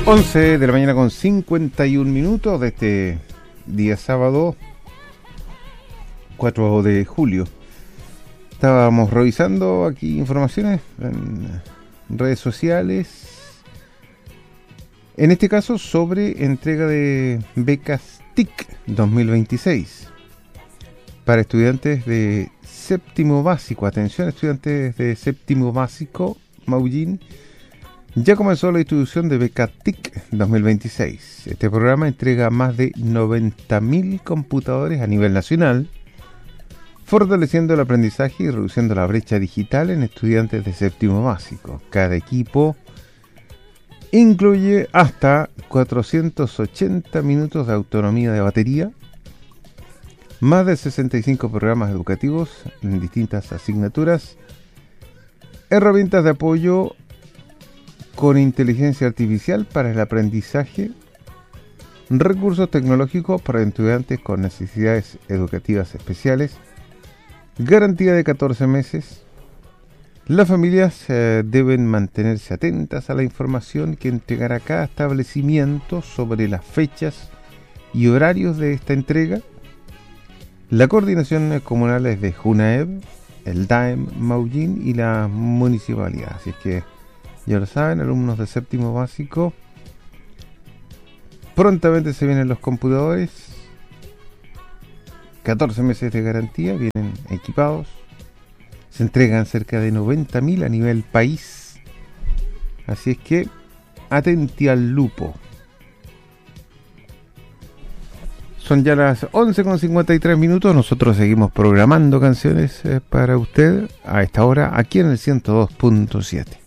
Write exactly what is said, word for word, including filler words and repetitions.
once de la mañana con cincuenta y un minutos de este día sábado cuatro de julio. Estábamos revisando aquí informaciones en redes sociales, en este caso sobre entrega de becas T I C dos mil veintiséis para estudiantes de séptimo básico. Atención, estudiantes de séptimo básico, Maullín. Ya comenzó la distribución de beca T I C dos mil veintiséis. Este programa entrega más de noventa mil computadores a nivel nacional, fortaleciendo el aprendizaje y reduciendo la brecha digital en estudiantes de séptimo básico. Cada equipo incluye hasta cuatrocientos ochenta minutos de autonomía de batería, más de sesenta y cinco programas educativos en distintas asignaturas, herramientas de apoyo con inteligencia artificial para el aprendizaje, recursos tecnológicos para estudiantes con necesidades educativas especiales, garantía de catorce meses. Las familias eh, deben mantenerse atentas a la información que entregará cada establecimiento sobre las fechas y horarios de esta entrega. La coordinación comunal es de JUNAEB, el D A E M Maullín y la municipalidad. Así es que ya lo saben, alumnos de séptimo básico, prontamente se vienen los computadores, catorce meses de garantía, vienen equipados, se entregan cerca de noventa mil a nivel país, así es que atenti al lupo. Son ya las once con cincuenta y tres minutos, nosotros seguimos programando canciones eh, para usted a esta hora aquí en el ciento dos punto siete.